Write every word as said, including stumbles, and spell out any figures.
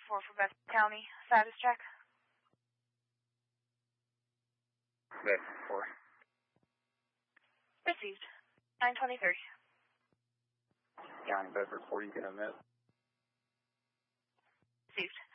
four for Beth County. Status check. Beth four. Received. nine twenty-three. County Bedford four, you can admit. Received.